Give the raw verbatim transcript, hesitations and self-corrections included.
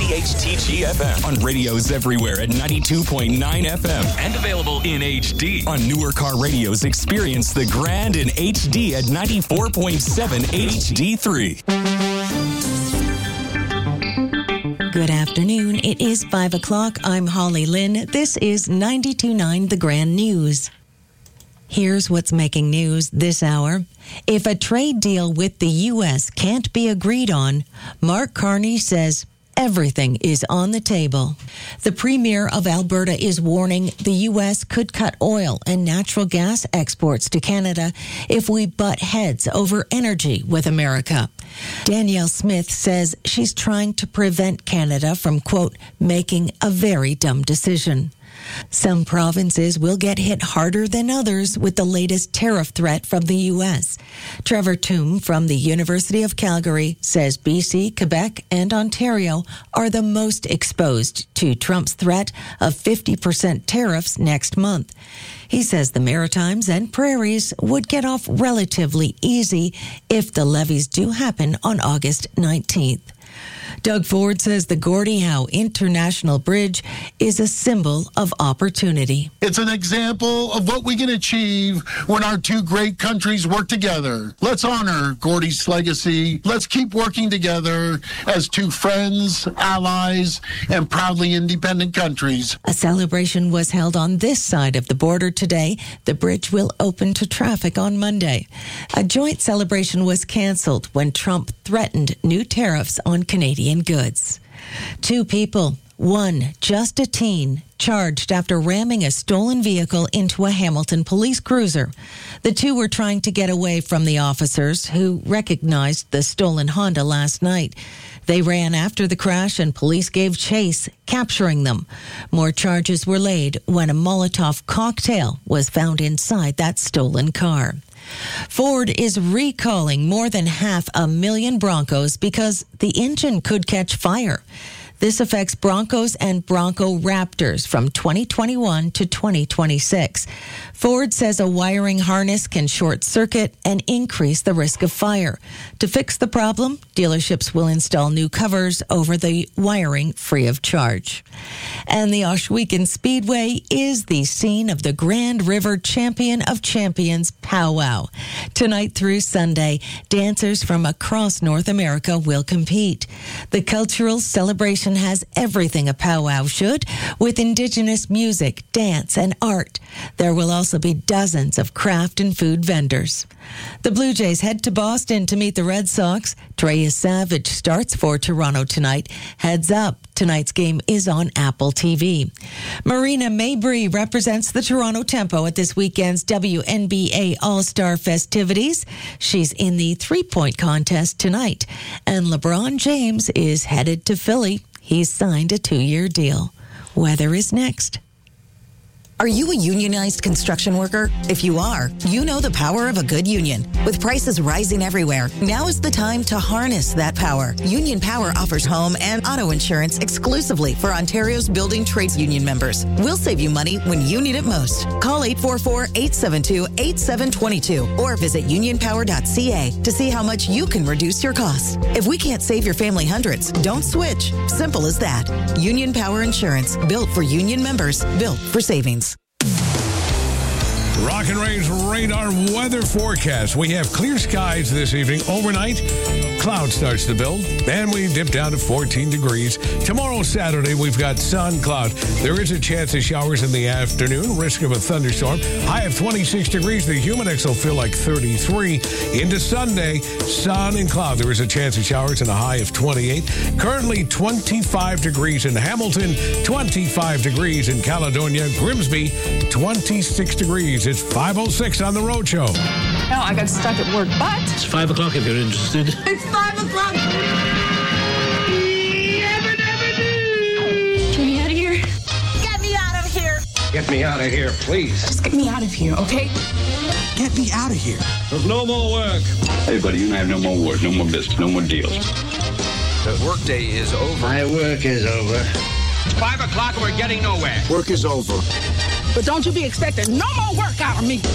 C H T G F M. On radios everywhere at ninety-two point nine F M. And available in H D. On newer car radios, experience the grand in H D at ninety-four point seven H D three. Good afternoon. It is five o'clock. I'm Holly Lynn. This is ninety-two point nine The Grand News. Here's what's making news this hour. If a trade deal with the U S can't be agreed on, Mark Carney says everything is on the table. The Premier of Alberta is warning the U S could cut oil and natural gas exports to Canada if we butt heads over energy with America. Danielle Smith says she's trying to prevent Canada from, quote, making a very dumb decision. Some provinces will get hit harder than others with the latest tariff threat from the U S. Trevor Toome from the University of Calgary says B C, Quebec, and Ontario are the most exposed to Trump's threat of fifty percent tariffs next month. He says the Maritimes and Prairies would get off relatively easy if the levies do happen on August nineteenth. Doug Ford says the Gordie Howe International Bridge is a symbol of opportunity. It's an example of what we can achieve when our two great countries work together. Let's honor Gordie's legacy. Let's keep working together as two friends, allies, and proudly independent countries. A celebration was held on this side of the border today. The bridge will open to traffic on Monday. A joint celebration was canceled when Trump threatened new tariffs on Canadian goods. Two people, one just a teen, charged after ramming a stolen vehicle into a Hamilton police cruiser. The two were trying to get away from the officers who recognized the stolen Honda last night. They ran after the crash and police gave chase, capturing them. More charges were laid when a Molotov cocktail was found inside that stolen car. Ford is recalling more than half a million Broncos because the engine could catch fire. This affects Broncos and Bronco Raptors from twenty twenty-one to twenty twenty-six. Ford says a wiring harness can short circuit and increase the risk of fire. To fix the problem, dealerships will install new covers over the wiring free of charge. And the Ohsweken Speedway is the scene of the Grand River Champion of Champions powwow. Tonight through Sunday, dancers from across North America will compete. The cultural celebration has everything a powwow should, with Indigenous music, dance, and art. There will also be dozens of craft and food vendors. The Blue Jays head to Boston to meet the Red Sox. Trey Savage starts for Toronto tonight. Heads up, tonight's game is on Apple T V. Marina Mabrey represents the Toronto Tempo at this weekend's W N B A All-Star festivities. She's in the three-point contest tonight. And LeBron James is headed to Philly. He's signed a two-year deal. Weather is next. Are you a unionized construction worker? If you are, you know the power of a good union. With prices rising everywhere, now is the time to harness that power. Union Power offers home and auto insurance exclusively for Ontario's building trades union members. We'll save you money when you need it most. Call eight four four, eight seven two, eight seven two two or visit union power dot c a to see how much you can reduce your costs. If we can't save your family hundreds, don't switch. Simple as that. Union Power Insurance, built for union members, built for savings. Rock and Ray's radar weather forecast. We have clear skies this evening. Overnight, cloud starts to build, and we dip down to fourteen degrees. Tomorrow, Saturday, we've got sun, cloud. There is a chance of showers in the afternoon, risk of a thunderstorm. High of twenty-six degrees. The humid index will feel like thirty-three. Into Sunday, sun and cloud. There is a chance of showers and a high of twenty-eight. Currently, twenty-five degrees in Hamilton, twenty-five degrees in Caledonia, Grimsby, twenty-six degrees. It's five oh six on the Road Show. No, I got stuck at work, but... It's five o'clock if you're interested. It's five o'clock! Never, never do! Get me out of here. Get me out of here. Get me out of here, please. Just get me out of here, okay? Get me out of here. There's no more work. Hey, buddy, you and I have no more work, no more business, no more deals. The workday is over. My work is over. It's five o'clock and we're getting nowhere. Work is over. But don't you be expecting no more work out of me.